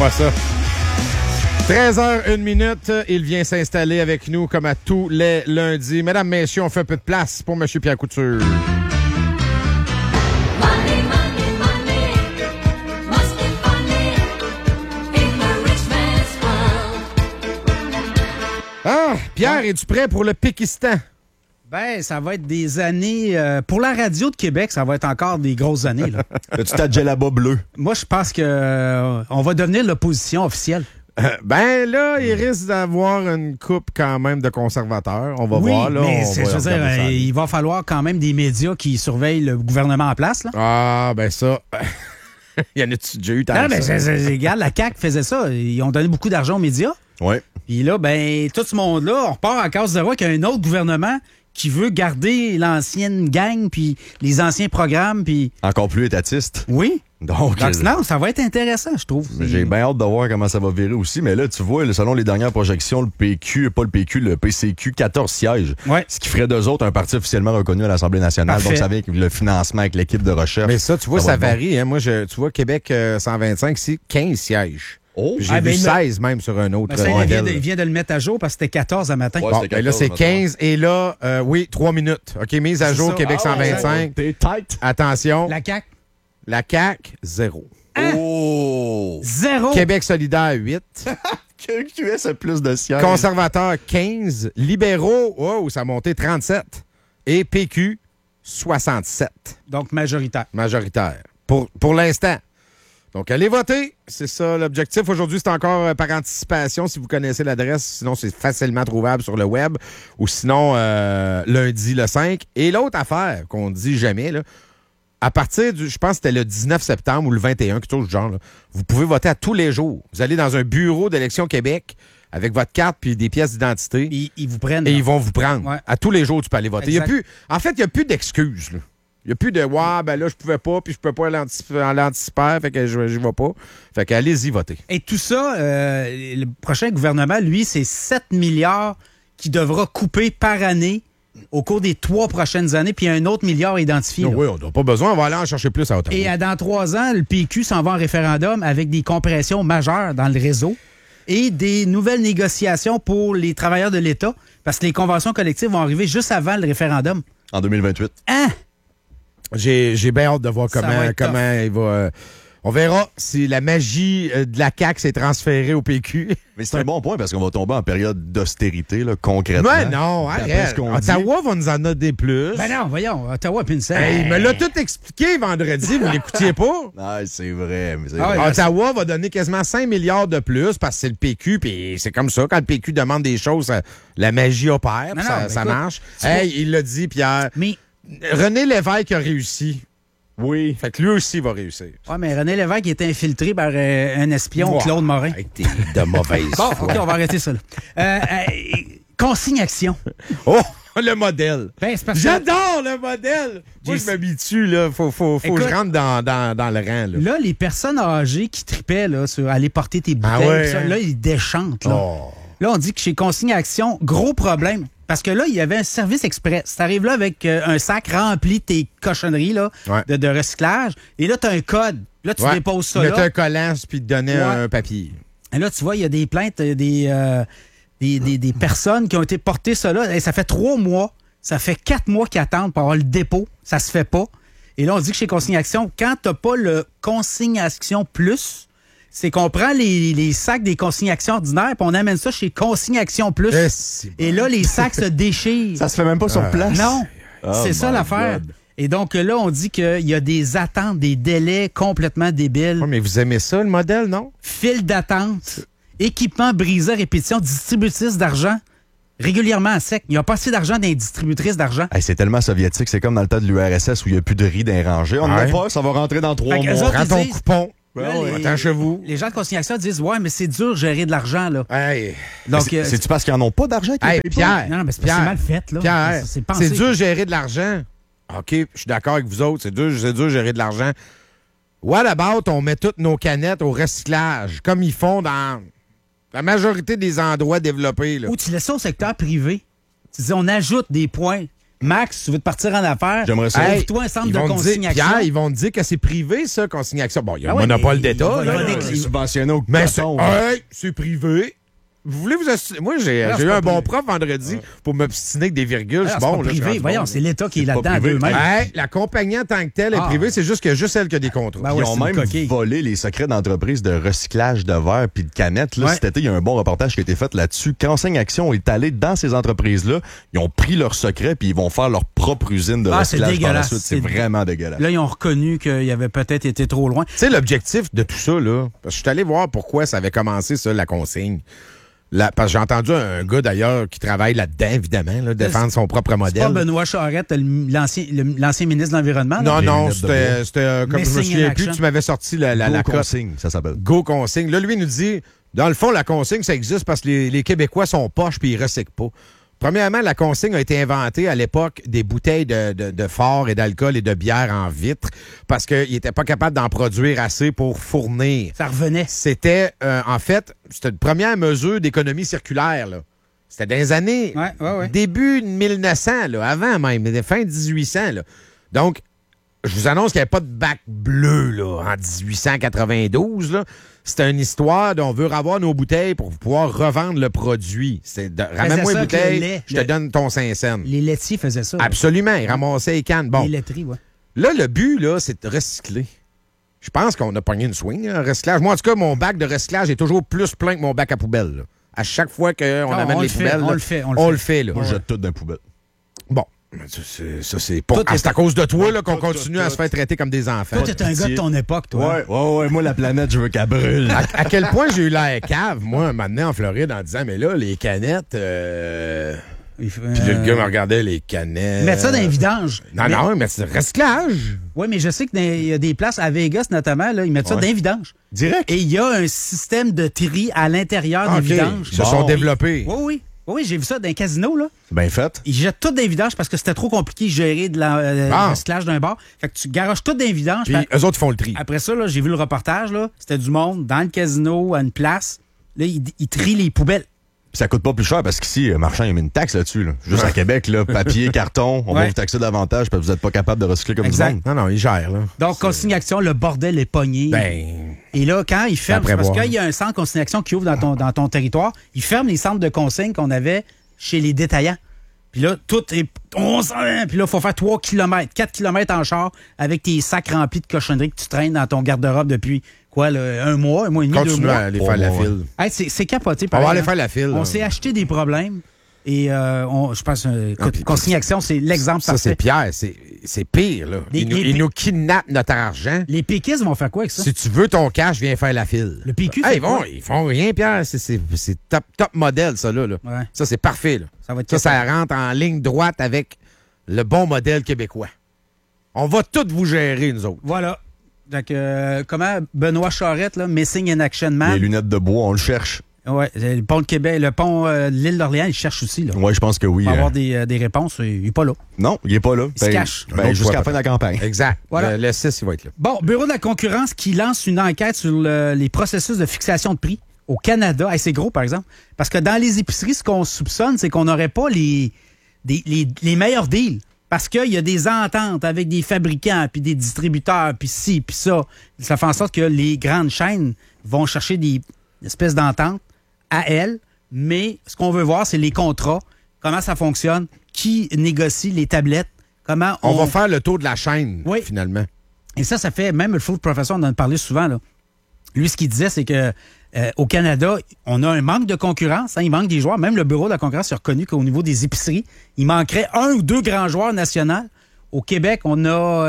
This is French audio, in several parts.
pas ça. 13h01, il vient s'installer avec nous comme à tous les lundis. Mesdames, messieurs, on fait un peu de place pour M. Pierre Couture. Ah, Pierre, es-tu prêt pour le Pékistan? Ben, ça va être des années... pour la radio de Québec, ça va être encore des grosses années. Là. As-tu ta djellaba bleue? Moi, je pense que on va devenir l'opposition officielle. Ben là, il risque d'avoir une coupe quand même de conservateurs. On va voir. Là, mais on je va veux dire, regarder ça. il va falloir quand même des médias qui surveillent le gouvernement en place. Là. Ah, ben ça... Il y en a-tu déjà eu tant Non, que mais ça? regarde, la CAQ faisait ça. Ils ont donné beaucoup d'argent aux médias. Oui. Puis là, ben, tout ce monde-là, on repart en case zéro avec un autre gouvernement qui veut garder l'ancienne gang, puis les anciens programmes, puis... Encore plus étatiste. Oui. Donc, Non, ça va être intéressant, je trouve. j'ai bien hâte de voir comment ça va virer aussi. Mais là, tu vois, selon les dernières projections, le PCQ, 14 sièges. Ouais. Ce qui ferait d'eux autres un parti officiellement reconnu à l'Assemblée nationale. Parfait. Donc, ça vient avec le financement, avec l'équipe de recherche. Mais ça, tu vois, va ça être bon. varie. Hein. Moi, tu vois, Québec 125, ici, 15 sièges. Oh! J'ai Ah, vu ben, 16 même sur un autre Ben, ça, il modèle. vient de le mettre à jour parce que c'était 14 à matin. Ouais. Bon, c'était ben là, 14 c'est maintenant. 15. Et là, oui, 3 minutes. OK, mise à C'est jour, ça. Québec Ah, 125. T'es tight. Attention, La CAQ, la CAQ, 0. Oh! 0. Québec solidaire, 8. QS a plus de sièges. Conservateur, 15. Libéraux, oh, ça a monté 37. Et PQ, 67. Donc majoritaire. Majoritaire. Pour l'instant. Donc, allez voter. C'est ça l'objectif. Aujourd'hui, c'est encore par anticipation, si vous connaissez l'adresse. Sinon, c'est facilement trouvable sur le web. Ou sinon, lundi le 5. Et l'autre affaire qu'on ne dit jamais, là, à partir du, je pense que c'était le 19 septembre ou le 21, quelque chose du genre, là, vous pouvez voter à tous les jours. Vous allez dans un bureau d'élection Québec avec votre carte puis des pièces d'identité. Ils vous prennent. Et là. ils vont vous prendre. Ouais. À tous les jours, tu peux aller voter. Exact. Il n'y a plus d'excuses. Là. Il n'y a plus de « Ouais, ben là, je pouvais pas, puis je peux pas aller en l'anticipaire, fait que je vais pas. » Fait que allez-y voter. Et tout ça, le prochain gouvernement, lui, c'est 7 milliards qu'il devra couper par année au cours des 3 prochaines années, puis il y a un autre milliard identifié. là. Oui, on n'a pas besoin. On va aller en chercher plus à Ottawa. Et dans 3 ans, le PQ s'en va en référendum avec des compressions majeures dans le réseau et des nouvelles négociations pour les travailleurs de l'État, parce que les conventions collectives vont arriver juste avant le référendum. En 2028. Hein? J'ai bien hâte de voir Ça va comment être il va... on verra si la magie de la CAQ s'est transférée au PQ. Mais c'est un bon point parce qu'on va tomber en période d'austérité, là, concrètement. Mais non, D'après arrête. ce qu'on Ottawa va nous en donner plus. Ben non, voyons, Ottawa Pinsel. Hey, il me l'a tout expliqué vendredi, vous l'écoutiez pas? Ah, c'est vrai. Mais c'est Ah, vrai. ouais. Ottawa va donner quasiment 5 milliards de plus parce que c'est le PQ, puis c'est comme ça. Quand le PQ demande des choses, la magie opère, Non, ça, non, mais ça écoute, marche. tu Hey, il l'a dit, Pierre. Mais, René Lévesque a réussi. Oui. Fait que lui aussi va réussir. ouais, mais René Lévesque était infiltré par un espion, Wow. Claude Morin. Hey, t'es de mauvaise Bon, foi. OK, on va arrêter ça. Là. Consigne-action. Oh, le modèle. Ben, c'est parce que J'adore le modèle. Moi, je m'habitue, là. Faut Écoute, que je rentre dans le rang, là. là, les personnes âgées qui tripaient là, sur aller porter tes bouteilles, Ah ouais, pis ça, hein? là, ils déchantent. Là. Oh. Là, on dit que chez Consigne Action, gros problème. Parce que là, il y avait un service express. Tu arrives là avec un sac rempli de tes cochonneries là, Ouais. de recyclage. Et là, tu as un code. Là, tu Ouais. déposes ça Mettre là. un collant puis te donner Ouais. un papier. Et là, tu vois, il y a des plaintes, des personnes qui ont été portées ça là. Et ça fait 3 mois. Ça fait 4 mois qu'ils attendent pour avoir le dépôt. Ça se fait pas. Et là, on dit que chez Consigne Action, quand tu n'as pas le Consigne Action Plus, c'est qu'on prend les sacs des Consigne Action ordinaires puis on amène ça chez Consigne Action Plus. Eh, c'est bon. Et là, les sacs se déchirent. Ça se fait même pas sur place. Non, Oh c'est ça my l'affaire. God. Et donc là, on dit qu'il y a des attentes, des délais complètement débiles. Ouais, mais vous aimez ça, le modèle, non? File d'attente, équipement brisé à répétition, distributrice d'argent, régulièrement à sec. Il n'y a pas assez d'argent dans les distributrices d'argent. Hey, c'est tellement soviétique. C'est comme dans le temps de l'URSS où il n'y a plus de riz dans les rangées. On Ouais. n'a pas, ça va rentrer dans 3 Fait que eux mois. autres, Prends ton ils disent- coupon. Là, Ouais, les- Attends chez vous. Les gens de consignation disent « Ouais, mais c'est dur de gérer de l'argent. » là. Hey, Donc, C'est-tu parce qu'ils n'en ont pas d'argent qu'ils hey payent pas? Pierre. non, non, mais c'est parce que c'est mal fait. Là. Pierre, C'est pensé. c'est dur de gérer de l'argent. OK, je suis d'accord avec vous autres. C'est dur de gérer de l'argent. What about on met toutes nos canettes au recyclage, comme ils font dans la majorité des endroits développés. Là. Ou tu laisses ça au secteur privé. Tu dis, on ajoute des points. Max, tu veux te partir en affaires? J'aimerais ça. Hey, Ouvre-toi un centre ils de vont te dire- consignation. Pierre, ils vont te dire que c'est privé, ça, consignation. Bon, il y a Ah un oui, monopole mais d'État. il va là. décliner. Subventionné au Mais c'est coton. hey, c'est privé. Vous voulez vous assurer? Moi, j'ai Alors, eu c'est un pas bon privé. prof vendredi pour m'obstiner avec des virgules. Ah, C'est c'est bon, pas là, je suis privé. rendu Voyons, bon, c'est l'État qui est C'est pas là-dedans à privé. 2 mètres. Hey, la compagnie en tant que telle est Ah. privée, c'est juste qu'il y a juste elle qui a des contrats. Ben ouais, Ils ont c'est une même coquille. volé les secrets d'entreprise de recyclage de verre puis de canettes. Là, Ouais. cet été, il y a un bon reportage qui a été fait là-dessus. Quand Enseigne Action est allé dans ces entreprises-là, ils ont pris leurs secrets puis ils vont faire leur propre usine de Ah, c'est recyclage par la dégueulasse. suite. C'est C'est- vraiment dégueulasse. Là, ils ont reconnu qu'il avait peut-être été trop loin. Tu sais, l'objectif de tout ça, là, parce que je suis allé voir pourquoi ça avait commencé, ça, la consigne. Parce que j'ai entendu un gars, d'ailleurs, qui travaille là-dedans, évidemment, là, défendre son propre C'est pas modèle. Benoît Charette, l'ancien ministre de l'Environnement? là? Non, Les non, lunettes de c'était comme je me Missing souviens in plus, action. tu m'avais sorti la Go cote. Consigne, ça s'appelle. Go Consigne. Là, lui, il nous dit, dans le fond, la consigne, ça existe parce que les Québécois sont poches puis ils recyclent pas. Premièrement, la consigne a été inventée à l'époque des bouteilles de fort et d'alcool et de bière en vitre parce qu'ils n'étaient pas capables d'en produire assez pour fournir. Ça revenait. C'était, en fait, c'était une première mesure d'économie circulaire, là. C'était dans les années Ouais. début de 1900, là, avant même, fin 1800. Là. Donc, je vous annonce qu'il n'y avait pas de bac bleu là, en 1892. Là. C'était une histoire d'on veut avoir nos bouteilles pour pouvoir revendre le produit. Ramène-moi ça une avec le bouteille, lait. je te donne ton 5 cents. Les laitiers faisaient ça. Absolument, ils ramassaient les cannes. Bon, Les laiteries, ouais. là, le but, là, c'est de recycler. Je pense qu'on a pogné une swing, hein, recyclage. Moi, en tout cas, mon bac de recyclage est toujours plus plein que mon bac à poubelle. Là. À chaque fois qu'on Ah, amène on les le fait, poubelles, on là, le fait, on le fait. Là. Moi, je jette tout dans la poubelle. Bon, ça, c'est pas... Toi, c'est à cause de toi là, qu'on Tout, continue à tout. se faire traiter comme des enfants. Toi, t'es un gars de ton époque, toi. Ouais. Moi, la planète, je veux qu'elle brûle. À quel point j'ai eu l'air cave, moi, un moment donné, en Floride, en disant, mais là, les canettes... Puis là, le gars me regardait, les canettes... Mettre ça dans les vidanges. Non, mais c'est recyclage. Oui, mais je sais qu'il y a des places, à Vegas notamment, là, ils mettent ça Ouais. dans les vidanges. Direct. Et il y a un système de tri à l'intérieur OK, des vidanges. ils se sont Bon. développés. Oui, j'ai vu ça dans un casino, là. C'est bien fait. Ils jettent tout dans les vidanges parce que c'était trop compliqué de gérer le Bon. recyclage d'un bar. Fait que tu garoches tout dans les vidanges. Puis eux autres font le tri. Après ça, là, j'ai vu le reportage, là. C'était du monde dans le casino, à une place. Là, ils trient les poubelles. Puis ça coûte pas plus cher parce qu'ici, Marchand, il met une taxe là-dessus. Là. Juste à Québec, là, papier, carton, on va Ouais. vous taxer davantage parce que vous n'êtes pas capable de recycler comme Exact. du monde. Non, ils gèrent, là. Donc, consignation, le bordel est pogné. Ben... Et là, quand ils ferment, après c'est parce boire. qu'il y a un centre de consignation qui ouvre dans ton territoire, ils ferment les centres de consigne qu'on avait chez les détaillants. Puis là, tout est... Puis là, il faut faire 3 km, 4 km en char avec tes sacs remplis de cochonneries que tu traînes dans ton garde-robe depuis, quoi, un mois et demi, 2 Continue mois. à aller faire la Ouais. file. Hey, c'est capoté. On pareil, va aller hein. faire la file. On là. s'est acheté des problèmes. Et je pense, puis- consignation, c'est l'exemple Ça, c'est parfait. Pierre. C'est pire, là. Les- Ils nous kidnappent notre argent. Les péquistes vont faire quoi avec ça? Si tu veux ton cash, viens faire la file. Le PQ Hey, fait quoi? ils font rien, Pierre. C'est top modèle, ça, là. Ouais. Ça, c'est parfait, là. Ça va être Ça rentre en ligne droite avec le bon modèle québécois. On va tout vous gérer, nous autres. Voilà. Donc, comment Benoît Charette, là, Missing in Action Man. Les lunettes de bois, on le cherche. Ouais, le pont de Québec, le pont de l'île d'Orléans, il cherche aussi, là. Ouais, je pense que oui. Pour avoir des réponses, il n'est pas là. Non, il est pas là. Il se cache. Ben, jusqu'à la fin de la campagne. Exact. Voilà. Le 6, il va être là. Bon, Bureau de la concurrence qui lance une enquête sur les processus de fixation de prix au Canada. Hey, c'est gros, par exemple. Parce que dans les épiceries, ce qu'on soupçonne, c'est qu'on n'aurait pas les meilleurs deals. Parce qu'il y a des ententes avec des fabricants, puis des distributeurs, puis ci, puis ça. Ça fait en sorte que les grandes chaînes vont chercher des espèces d'ententes à elles. Mais ce qu'on veut voir, c'est les contrats, comment ça fonctionne, qui négocie les tablettes, comment On va faire le tour de la chaîne, Oui. finalement. Et ça fait, même le Food Professor, on en a parlé souvent, là. Lui, ce qu'il disait, c'est que au Canada, on a un manque de concurrence, hein, il manque des joueurs. Même le Bureau de la concurrence a reconnu qu'au niveau des épiceries, il manquerait 1 ou 2 grands joueurs nationaux. Au Québec, on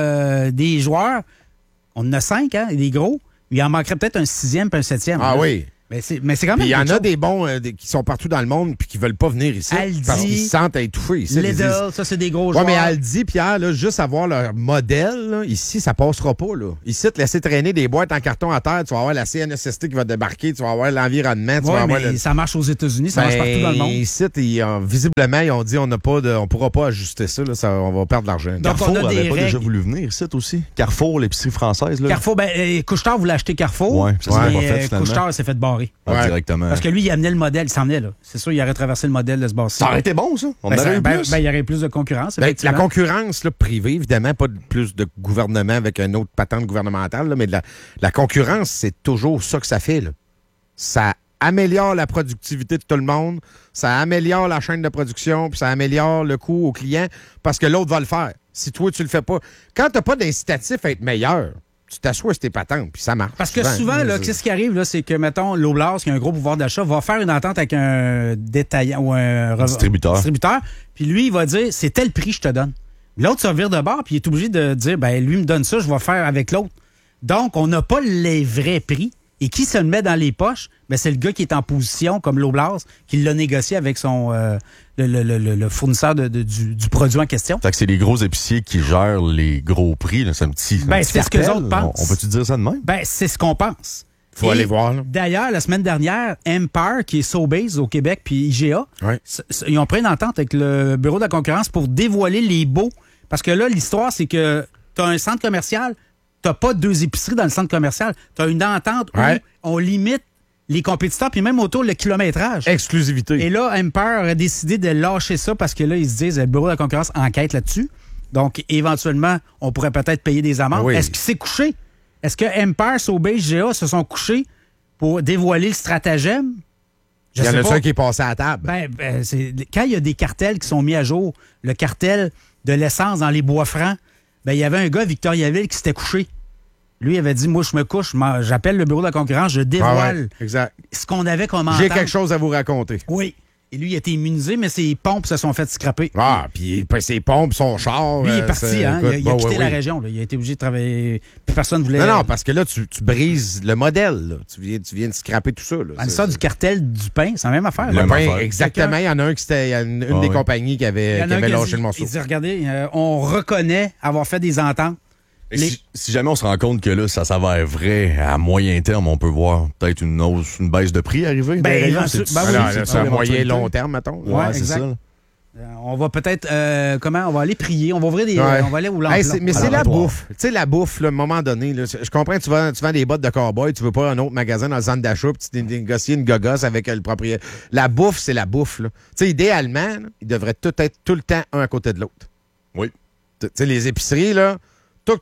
a des joueurs, on en a 5, hein, des gros. Il en manquerait peut-être un 6e puis un 7e. Ah là. oui. Mais c'est quand même Puis il y en quelque a chose. des bons qui sont partout dans le monde puis qui veulent pas venir ici. Aldi, parce qu'ils se sentent étouffés ici. Lidl, ça, c'est des gros Ouais, joueurs. mais Aldi, Pierre, là, juste avoir leur modèle, là, ici, ça passera pas. Là. Ici, te laisser traîner des boîtes en carton à terre, tu vas avoir la CNSST qui va débarquer, tu vas avoir l'environnement, tu vas Ouais, avoir mais le... ça marche aux États-Unis, ça marche partout dans le monde. Ici, visiblement, ils ont dit on pourra pas ajuster ça, là, on va perdre de l'argent. Donc, Carrefour on a des avait pas déjà règles. voulu venir ici aussi. Carrefour, l'épicerie française. Là. Carrefour, Couche-Tard voulait acheter Carrefour. Ouais, ça s'est Ouais. pas Mais fait finalement. Couche-Tard s'est fait barrer. Henry. Ouais. Directement. Parce que lui, il amenait le modèle, il s'en venait, là. C'est sûr, il aurait traversé le modèle de ce bar-ci. Ça aurait été bon, ça. On Ben, aurait eu plus. il y aurait plus de concurrence, Ben, la effectivement. concurrence là, privée, évidemment, pas plus de gouvernement avec un autre patente gouvernementale, là, mais la concurrence, c'est toujours ça que ça fait. Là. Ça améliore la productivité de tout le monde, ça améliore la chaîne de production, puis ça améliore le coût au client parce que l'autre va le faire. Si toi, tu le fais pas. Quand tu n'as pas d'incitatif à être meilleur, tu t'assois sur tes patentes, puis ça marche. Parce que souvent, là, qu'est-ce qui arrive, là, c'est que, mettons, l'Oblast, qui a un gros pouvoir d'achat, va faire une entente avec un détaillant ou un distributeur. Puis lui, il va dire, c'est tel prix que je te donne. L'autre se revire de bord, puis il est obligé de dire, ben lui me donne ça, je vais faire avec l'autre. Donc, on n'a pas les vrais prix. Et qui se le met dans les poches? Ben, c'est le gars qui est en position, comme l'Oblast, qui l'a négocié avec son le fournisseur du produit en question. Fait que c'est les gros épiciers qui gèrent les gros prix. Là. C'est un petit. Ben, un petit c'est ce que les autres pensent. On peut-tu dire ça de même? Ben, c'est ce qu'on pense. Faut aller voir. Là. D'ailleurs, la semaine dernière, Empire, qui est Sobeys au Québec, puis IGA, Ouais. ils ont pris une entente avec le Bureau de la concurrence pour dévoiler les baux. Parce que là, l'histoire, c'est que tu as un centre commercial, tu n'as pas 2 épiceries dans le centre commercial. Tu as une entente Ouais. où on limite les compétiteurs, puis même autour le kilométrage. Exclusivité. Et là, Empire a décidé de lâcher ça parce que là, ils se disent, le Bureau de la concurrence enquête là-dessus. Donc, éventuellement, on pourrait peut-être payer des amendes. Oui. Est-ce qu'il s'est couché? Est-ce que Empire, Sobeys, IGA se sont couchés pour dévoiler le stratagème? Il y en a un qui est passé à la table. Quand il y a des cartels qui sont mis à jour, le cartel de l'essence dans les Bois-Francs, il y avait un gars à Victoriaville qui s'était couché. Lui, il avait dit, moi, je me couche, j'appelle le Bureau de la concurrence, je dévoile exact. ce qu'on avait comme J'ai entente. quelque chose à vous raconter. Oui. Et lui, il a été immunisé, mais ses pompes se sont fait scraper. Ah, puis ses pompes, son char. Lui, il est parti, hein? Il a quitté la région. région. Là. Il a été obligé de travailler. Puis personne ne voulait. Non, parce que là, tu brises le modèle. Là. Tu viens de scraper tout ça. Là. C'est ça, du cartel du pain, c'est la même affaire. Le là. pain, affaire. exactement. Il y en a un qui c'était. Il y a une des compagnies qui Il y avait en a un qui a lâché dit- le morceau. Il dit, regardez, on reconnaît avoir fait des ententes. Si jamais on se rend compte que là, ça s'avère vrai, à moyen terme, on peut voir peut-être une baisse de prix arriver. dans les rayons. C'est- ben oui, Alors, c'est c'est un moyen l'éventualité. long terme, mettons. Ouais, c'est exact. ça. On va peut-être. On va aller prier. On va ouvrir des. Ouais. On va aller au Hey, lampe. mais c'est la l'abattoir. bouffe. Tu sais, la bouffe, là, à un moment donné, là, je comprends que tu vends des bottes de cowboy, tu veux pas un autre magasin dans le centre d'achat, puis tu négocier une gogosse avec le propriétaire. La bouffe, c'est la bouffe. Tu sais, idéalement, là, ils devraient tout être tout le temps un à côté de l'autre. Oui. Tu sais, les épiceries, là, touc,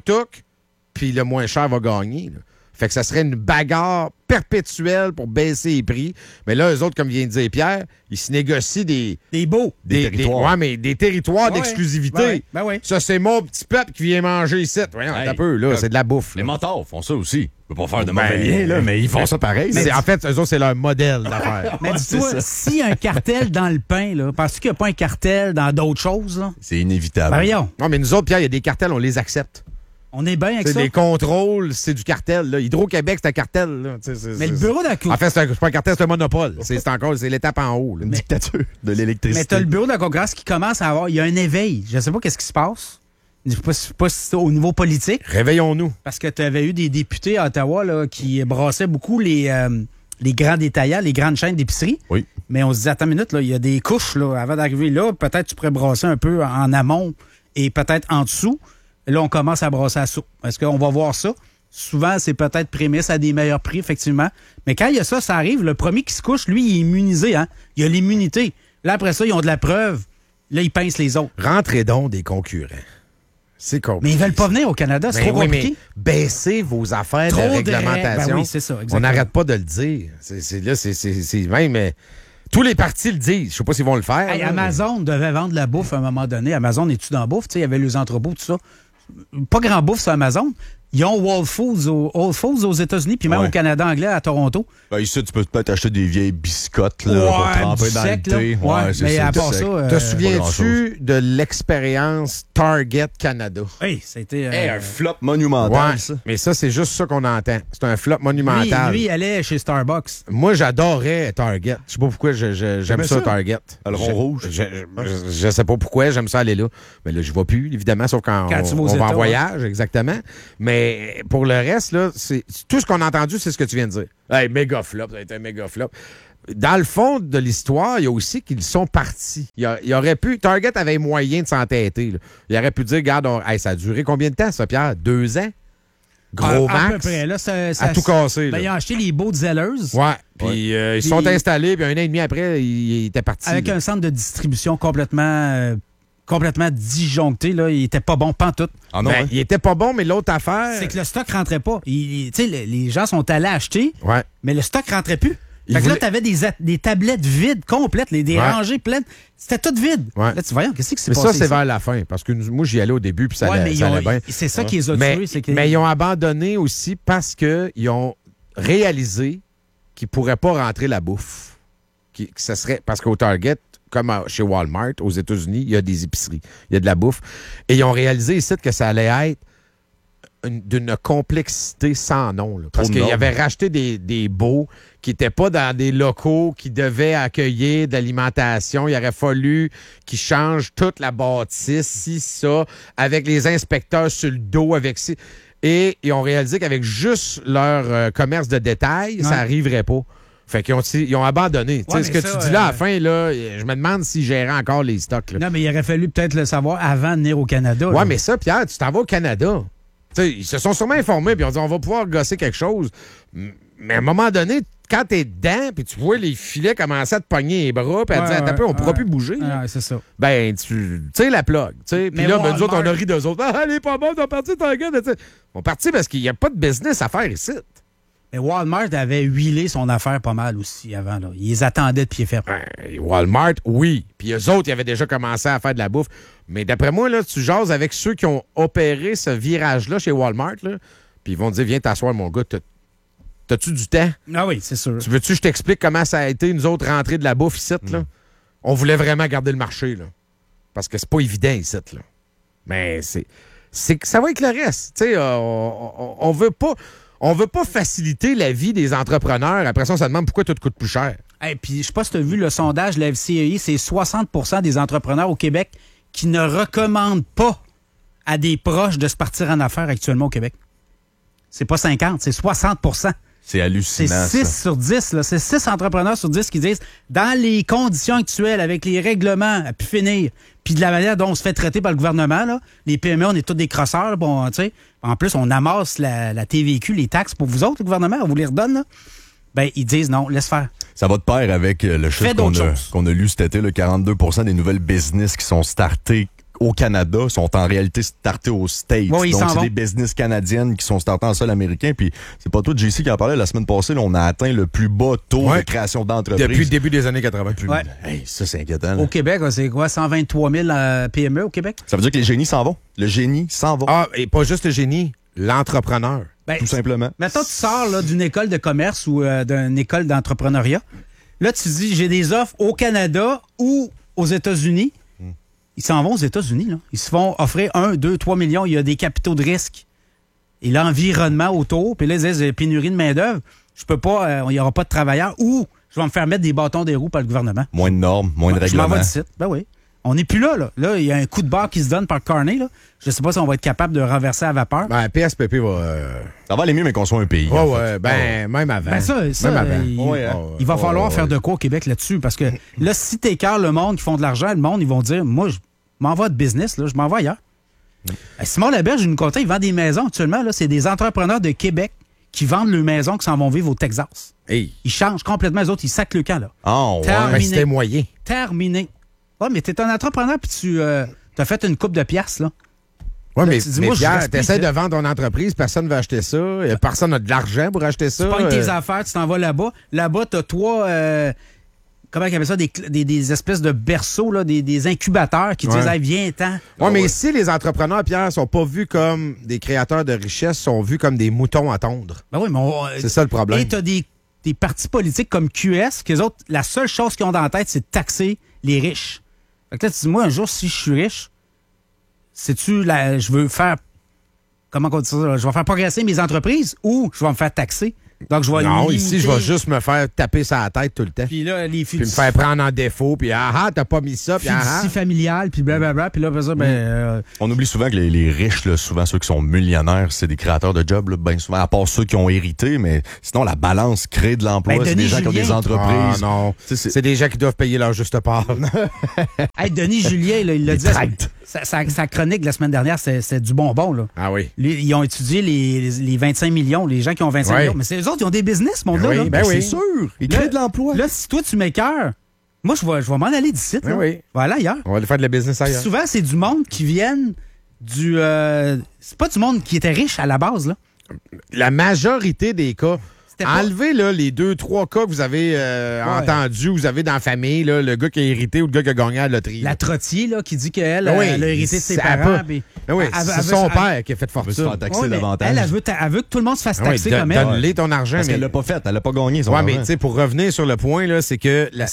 puis le moins cher va gagner. Là. Fait que ça serait une bagarre perpétuelle pour baisser les prix. Mais là, eux autres, comme vient de dire Pierre, ils se négocient des beaux. territoires. des territoires Ouais, d'exclusivité. ouais. Ben oui. Ça, c'est mon petit peuple qui vient manger ici. Voyons, Hey, un peu, là, c'est de la bouffe. Les là. motards font ça aussi. On peut pas faire de Ben, mauvais lien, là, mais ils font ça pareil. C'est- là. en fait, eux autres, c'est leur modèle d'affaires. Mais dis-toi, s'il y a un cartel dans le pain, là, penses-tu qu'il n'y a pas un cartel dans d'autres choses? Là? C'est inévitable. Ben, voyons, Non, mais nous autres, Pierre, il y a des cartels, on les accepte. on est bien avec C'est ça. des contrôles, c'est du cartel. Là. Hydro-Québec, c'est un cartel. Là. Mais le bureau de la En fait, c'est pas un cartel, c'est un monopole. C'est l'étape en haut. Là. Une dictature de Mais l'électricité. t'as le bureau de la concurrence qui commence à avoir. Il y a un éveil. Je ne sais pas qu'est-ce qui se passe. Je ne sais pas si c'est au niveau politique. Réveillons-nous. Parce que tu avais eu des députés à Ottawa là, qui brassaient beaucoup les grands détaillants, les grandes chaînes d'épicerie. Oui. Mais on se disait, attends une minute, là, il y a des couches là, avant d'arriver là. Peut-être tu pourrais brasser un peu en amont et peut-être en dessous. Et là, on commence à brasser à saut. Est-ce qu'on va voir ça? Souvent, c'est peut-être prémisse à des meilleurs prix, effectivement. Mais quand il y a ça, ça arrive. Le premier qui se couche, lui, il est immunisé. Hein? Il a l'immunité. Là, après ça, ils ont de la preuve. Là, ils pincent les autres. Rentrez donc des concurrents. C'est compliqué. Mais ils veulent pas venir au Canada. C'est Ben trop oui, compliqué. mais baissez vos affaires Trop de de réglementation. ben oui, c'est ça, exactement. On n'arrête pas de le dire. C'est même... tous les partis le disent. Je sais pas s'ils vont le faire. Hey, là, Amazon devait vendre la bouffe à un moment donné. Amazon est-tu dans la bouffe? Tu sais, il y avait les entrepôts, tout ça. Pas grand bouffe sur Amazon. Ils ont Whole Foods aux États-Unis, puis même Ouais. au Canada anglais, à Toronto. Ben, ici, tu peux peut-être acheter des vieilles biscottes là, pour tremper du dans sec, le thé. là. Ouais, c'est mais ça, à du part sec. ça, Te pas souviens-tu de l'expérience Target Canada? Oui, c'était... Hey, un flop monumental, ça. mais ça, c'est juste ça qu'on entend. C'est un flop monumental. lui, il allait chez Starbucks. Moi, j'adorais Target. Je sais pas pourquoi j'aime T'aimais ça, ça? Target. Le rond rouge. Je sais pas pourquoi j'aime ça aller là. Mais là, je vais plus, évidemment, sauf quand Quand tu vas aux on va en États, voyage, exactement. Mais pour le reste, là, c'est tout ce qu'on a entendu, c'est ce que tu viens de dire. Hey, méga flop, ça a été un méga flop. Dans le fond de l'histoire, il y a aussi qu'ils sont partis. Il aurait pu... Target avait moyen de s'entêter. Là. Il aurait pu dire, regarde, hey, ça a duré combien de temps, ça, Pierre? 2 ans? gros À max. peu près. Là, à tout casser. Ben, là. ils ont acheté les beaux Zellers. Ouais. Puis ils sont installés, puis un an et demi après, ils étaient partis. Avec un centre de distribution complètement disjoncté. Là. Il était pas bon, pantoute. Ah non, Ben, il était pas bon, mais l'autre affaire. C'est que le stock rentrait pas. Tu sais, les gens sont allés acheter, Ouais. mais le stock rentrait plus. Ils Fait que là, voulaient- t'avais des tablettes vides, complètes, des Ouais. rangées pleines. C'était tout vide. Ouais. Là, tu voyons, qu'est-ce qui s'est Mais passé? ça, c'est ici? vers la fin. Parce que moi, j'y allais au début, puis ça Ouais, allait, mais ça allait bien. c'est ça qui les a Mais, tués. C'est que... mais ils ont abandonné aussi parce qu'ils ont réalisé qu'ils ne pourraient pas rentrer la bouffe. Que ça serait, parce qu'au Target, comme chez Walmart, aux États-Unis, il y a des épiceries. Il y a de la bouffe. Et ils ont réalisé ici que ça allait être d'une complexité sans nom. Là. Parce Trop qu'ils de avaient racheté des baux qui n'étaient pas dans des locaux qui devaient accueillir de l'alimentation. Il aurait fallu qu'ils changent toute la bâtisse, ça, avec les inspecteurs sur le dos, avec ci. Et ils ont réalisé qu'avec juste leur commerce de détail, ça n'arriverait pas. Fait qu'ils ont abandonné. Tu sais, ce que ça, tu dis là à la fin, là, je me demande s'ils géraient encore les stocks. Là. Non, mais il aurait fallu peut-être le savoir avant de venir au Canada. Ouais, là. mais ça, Pierre, tu t'en vas au Canada. Tu sais, ils se sont sûrement informés, puis ils ont dit on va pouvoir gosser quelque chose. Mais à un moment donné, quand t'es dedans, puis tu vois les filets commencer à te pogner les bras, puis à te dire, attends un peu, on pourra plus bouger. là. Ouais, c'est ça. Ben, tu sais, la plug. Puis Mais là, Walmart- nous autres, on a ri d'eux autres. Ah, elle est pas bonne, on est parti, t'as gars. Ils sont partis parce qu'il n'y a pas de business à faire ici. Mais Walmart avait huilé son affaire pas mal aussi avant. Là. Ils les attendaient de pied ferme. Walmart, oui. Puis eux autres, ils avaient déjà commencé à faire de la bouffe. Mais d'après moi, là, tu jases avec ceux qui ont opéré ce virage-là chez Walmart, là, puis ils vont te dire, viens t'asseoir, mon gars, t'as-tu du temps? Ah oui, c'est sûr. Tu veux-tu que je t'explique comment ça a été, nous autres, rentrer de la bouffe ici, là? On voulait vraiment garder le marché, là. Parce que c'est pas évident ici, là. Mais c'est que ça va avec le reste. Tu sais, on veut pas... On veut pas faciliter la vie des entrepreneurs. Après ça, on se demande pourquoi tout coûte plus cher. Et puis, je sais pas si tu as vu le sondage de la FCI, c'est 60% des entrepreneurs au Québec qui ne recommandent pas à des proches de se partir en affaires actuellement au Québec. C'est pas 50, c'est 60%. C'est C'est hallucinant. 6 ça. sur 10. Là. C'est 6 entrepreneurs sur 10 qui disent, dans les conditions actuelles, avec les règlements à pu finir, puis de la manière dont on se fait traiter par le gouvernement, là, les PME, on est tous des crosseurs. Bon, tu sais, en plus, on amasse la TVQ, les taxes pour vous autres, le gouvernement, on vous les redonne. Là. Ben, ils disent non, laisse faire. Ça va de pair avec le chiffre d'autres choses. qu'on a lu cet été, le 42% des nouvelles business qui sont startées au Canada sont en réalité startées aux States. Oui, ils Donc, s'en c'est vont. des business canadiennes qui sont startées en sol américain. Puis, c'est pas toi, JC, qui en parlait la semaine passée. Là, on a atteint le plus bas taux Ouais. de création d'entreprises. Depuis le début des années 80. Ouais. Hey, ça, c'est inquiétant. là. Au Québec, c'est quoi, 123 000 PME au Québec? Ça veut dire que les génies s'en vont. Le génie s'en va. Ah, et pas juste le génie, l'entrepreneur. Ben, Tout simplement. Mettons, tu sors là, d'une école de commerce ou d'une école d'entrepreneuriat. Là, tu dis, j'ai des offres au Canada ou aux États-Unis. Ils s'en vont aux États-Unis. Là. Ils se font offrir 1, 2, 3 millions. Il y a des capitaux de risque. Et l'environnement autour. Puis là, ils disent, pénurie de main-d'œuvre. Je peux pas, il n'y aura pas de travailleurs. Ou je vais me faire mettre des bâtons des roues par le gouvernement. Moins de normes, moins de Je m'en règlements. vais d'ici. Ben oui. On n'est plus là, là. Là, il y a un coup de barre qui se donne par Carney. Là. Je sais pas si on va être capable de renverser à vapeur. Ben, PSPP va... Ça va aller mieux, mais qu'on soit un pays. Ouais, en ouais, fait. ben, même avant. Ben ça, même avant. Ouais, hein. il va falloir ouais, faire ouais. de quoi au Québec là-dessus? Parce que là, si t'écœures le monde qui font de l'argent, le monde, ils vont dire, moi, je m'en vais de business, là, je m'en vais ailleurs. Simon Laberge, il nous contait, il vend des maisons actuellement. Là, c'est des entrepreneurs de Québec qui vendent leurs maisons qui s'en vont vivre au Texas. Hey. Ils changent complètement, les autres, ils sacent le camp. Là. Ah, ouais. Terminé. Ben, c'était moyen. Terminé. Ouais, mais t'es un entrepreneur puis tu as fait une coupe de piastres, là. Oui, Là, mais, tu dis, moi, je Pierre, reste t'essaies ici. de vendre ton entreprise, personne ne va acheter ça, personne n'a de l'argent pour acheter ça. Tu pognes tes affaires, tu t'en vas là-bas. Là-bas, t'as trois... comment ils appellent ça? Des espèces de berceaux, là, des incubateurs qui Ouais. disent, hey, viens-t'en. Oui, mais ici, les entrepreneurs, Pierre, sont pas vus comme des créateurs de richesse, sont vus comme des moutons à tondre. Ben oui, mais C'est ça le problème. Et t'as des partis politiques comme QS, qu'eux autres, la seule chose qu'ils ont dans la tête, c'est de taxer les riches. Fait que là, tu dis, moi, un jour, si je suis riche, je veux faire, comment on dit ça, je vais faire progresser mes entreprises ou je vais me faire taxer. Donc, je vais Non, limiter. ici, je vais juste me faire taper sur la tête tout le temps. Puis là, les Puis me faire prendre en défaut, puis t'as pas mis ça, puis fiducie familiale, puis blablabla. Puis là, après ça, On oublie souvent que les riches, là, souvent ceux qui sont millionnaires, c'est des créateurs de jobs, là, bien souvent, à part ceux qui ont hérité, mais sinon, la balance crée de l'emploi. Ben, c'est Denis des gens qui ont des Julien. entreprises. Ah non, Tu sais, c'est des gens qui doivent payer leur juste part. hey, Denis Julien, là, il l'a Les dit. traites. Sa chronique de la semaine dernière, c'est du bonbon, là. Ah oui. Ils ont étudié les 25 millions, les gens qui ont 25 millions. Mais c'est eux autres, ils ont des business, mon gars. Ben oui. C'est sûr. Ils créent de l'emploi. Là, si toi, tu m'écœures, moi, je vais m'en aller d'ici. Ben oui. Je vais aller ailleurs. On va aller faire de la business ailleurs. Souvent, c'est du monde qui viennent du... c'est pas du monde qui était riche à la base, là. La majorité des cas... Enlevez là, les 2-3 cas que vous avez entendus, vous avez dans la famille, là, le gars qui a hérité ou le gars qui a gagné à la loterie. La trottier là, qui dit qu'elle oui, elle a hérité de ses parents. Puis, oui, c'est son père qui a fait fortune. Elle veut se faire taxer davantage. Elle veut que tout le monde se fasse taxer comme elle. Donne-les ton argent. Parce qu'elle l'a pas fait, elle l'a pas gagné son argent. Mais tu sais, pour revenir sur le point, là, c'est que la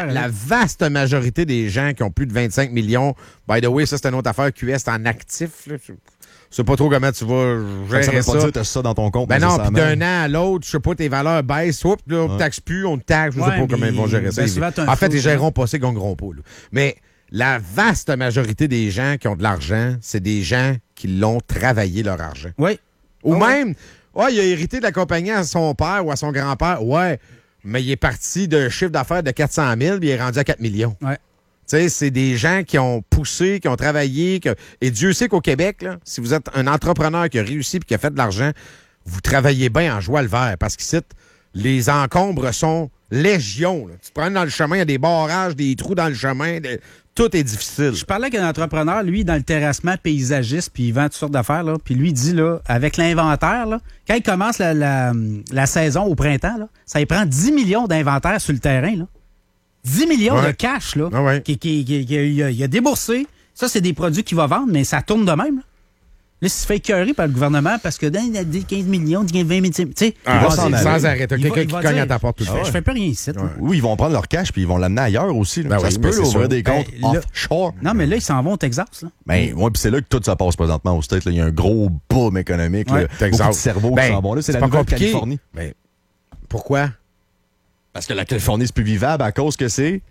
vaste majorité des gens qui ont plus de 25 millions, by the way, ça c'est une autre affaire, QS, c'est en actif. Là, je sais pas trop comment tu vas gérer ça. Ça veut pas dire que tu as ça dans ton compte. Ben non, puis d'un an à l'autre, je sais pas, tes valeurs baissent, là, on ne taxe plus, on te taxe, je sais pas comment ils vont gérer ça. En fait, ils géreront pas ça, ils gagneront pas. Là. Mais la vaste majorité des gens qui ont de l'argent, c'est des gens qui l'ont travaillé leur argent. Oui. Ou même, il a hérité de la compagnie à son père ou à son grand-père. Ouais, mais il est parti d'un chiffre d'affaires de 400 000 puis il est rendu à 4 millions. Ouais. Tu sais, c'est des gens qui ont poussé, qui ont travaillé. Et Dieu sait qu'au Québec, là, si vous êtes un entrepreneur qui a réussi et qui a fait de l'argent, vous travaillez bien en joie le vert. Parce qu'ici, les encombres sont légion. Là. Tu te prends dans le chemin, il y a des barrages, des trous dans le chemin. Tout est difficile. Je parlais avec un entrepreneur, lui, dans le terrassement paysagiste, puis il vend toutes sortes d'affaires. Là, puis lui, il dit, là, avec l'inventaire, là, quand il commence la saison au printemps, là, ça lui prend 10 millions d'inventaire sur le terrain. Là. 10 millions de cash là, qu'il a déboursé. Ça, c'est des produits qu'il va vendre, mais ça tourne de même. Là, il se fait écœurer par le gouvernement parce que il y a 15 millions, 20 millions. Tu sais, sans arrêt. T'as quelqu'un qui cogne à ta porte tout le temps. Je fais plus rien ici. Oui, ils vont prendre leur cash puis ils vont l'amener ailleurs aussi. Ben ça se peut ouvrir des comptes offshore. Non, mais là, ils s'en vont au Texas. Là. Ben, puis c'est là que tout ça passe présentement au States. Il y a un gros boom économique. Beaucoup de cerveaux qui s'en vont là. C'est la Nouvelle-Californie. Ben, pourquoi? Parce que la Californie, c'est plus vivable à cause que c'est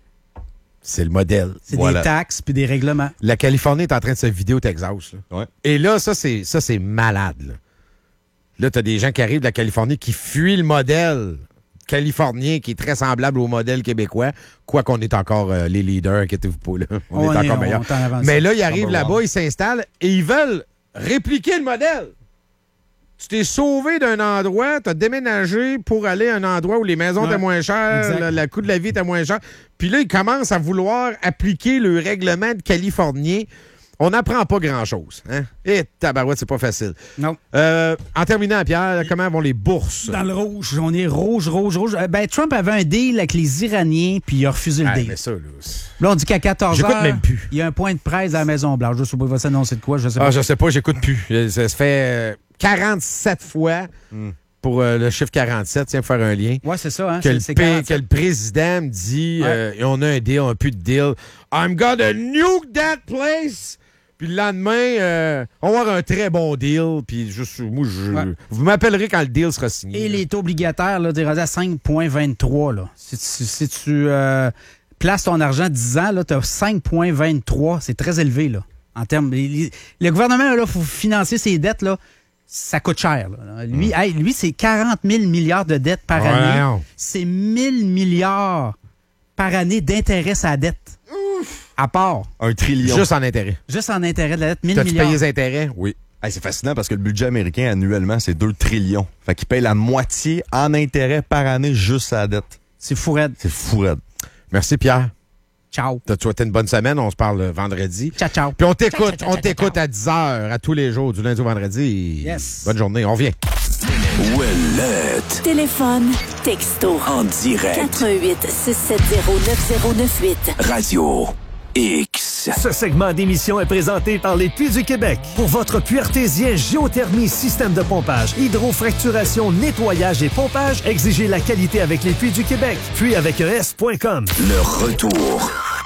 le modèle. C'est des taxes puis des règlements. La Californie est en train de se vider au Texas. Là. Ouais. Et là, ça, c'est malade. Là, t'as des gens qui arrivent de la Californie qui fuient le modèle californien qui est très semblable au modèle québécois, quoi qu'on est encore les leaders, inquiétez-vous pas. Là. On est encore meilleurs. Mais là, ils arrivent là-bas, ils s'installent et ils veulent répliquer le modèle. Tu t'es sauvé d'un endroit, tu as déménagé pour aller à un endroit où les maisons étaient moins chères, le coût de la vie était moins cher. Puis là, ils commencent à vouloir appliquer le règlement de californien. On n'apprend pas grand-chose. Hein? Et tabarouette, c'est pas facile. Non. En terminant, Pierre, comment vont les bourses? Dans le rouge. On est rouge. Trump avait un deal avec les Iraniens, puis il a refusé le deal. Mais ça, là, on dit qu'à 14h, j'écoute même plus. Il y a un point de presse à la Maison-Blanche. Je sais pas, il va s'annoncer de quoi, je sais pas. Ah, je sais pas, j'écoute plus. Ça se fait 47 fois pour le chiffre 47, tiens, pour faire un lien. Oui, c'est ça. Hein, que le président me dit, on a un deal, on n'a plus de deal. I'm gonna nuke that place! Puis le lendemain, on va avoir un très bon deal. Puis vous m'appellerez quand le deal sera signé. Et les taux obligataires, là, t'es rendu à 5,23. Là. Si tu places ton argent 10 ans, tu as 5,23. C'est très élevé. Là, en termes. Le gouvernement, il faut financer ses dettes. Là, ça coûte cher. Là. Lui, c'est 40 000 milliards de dettes par année. C'est 1 000 milliards par année d'intérêt à la dette. À part. 1 trillion. Juste en intérêt. Juste en intérêt de la dette, 1 000 milliards. T'as-tu payé les intérêts? Oui. Hey, c'est fascinant parce que le budget américain annuellement, c'est 2 trillions. Fait qu'il paye la moitié en intérêt par année juste à la dette. C'est fou raide. C'est fou raide. Merci, Pierre. Ciao. T'as souhaité une bonne semaine. On se parle vendredi. Ciao, ciao. Puis on t'écoute à 10h à tous les jours, du lundi au vendredi. Yes. Bonne journée. On revient. Ouellette. Téléphone, texto. En direct. 88 670 9098. Radio X. Ce segment d'émission est présenté par les Puits du Québec. Pour votre puits artésien, géothermie, système de pompage, hydrofracturation, nettoyage et pompage, exigez la qualité avec les Puits du Québec. Puis avec ES.com. Le retour